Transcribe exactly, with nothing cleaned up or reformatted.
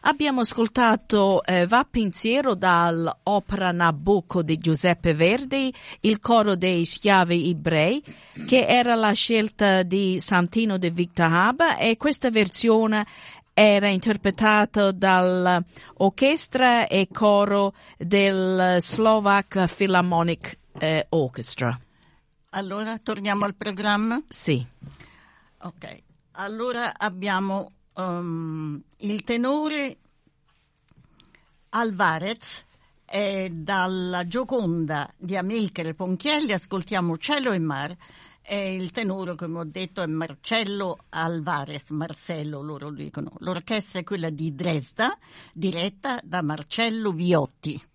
Abbiamo ascoltato eh, Va pensiero dall'opera Nabucco di Giuseppe Verdi, il coro dei schiavi ebrei, che era la scelta di Santino de Victahaba, e questa versione era interpretata dall'orchestra e coro del Slovak Philharmonic eh, Orchestra. Allora, torniamo al programma? Sì. Ok, allora abbiamo um, il tenore Alvarez, e dalla Gioconda di Amilcare Ponchielli ascoltiamo Cielo e Mar, e il tenore, come ho detto, è Marcello Alvarez, Marcello loro dicono. L'orchestra è quella di Dresda, diretta da Marcello Viotti.